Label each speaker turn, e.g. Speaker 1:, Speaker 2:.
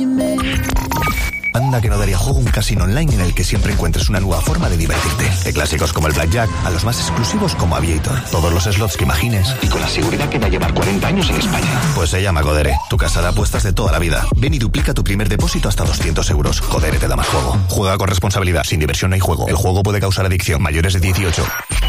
Speaker 1: Anda que no daría juego un casino online en el que siempre encuentres una nueva forma de divertirte. De clásicos como el Blackjack a los más exclusivos como Aviator. Todos los slots que imagines y con la seguridad que va a llevar 40 años en España. Pues se llama Codere, tu casa de apuestas de toda la vida. Ven y duplica tu primer depósito hasta 200 euros. Codere te da más juego. Juega con responsabilidad, sin diversión no hay juego. El juego puede causar adicción. Mayores de 18.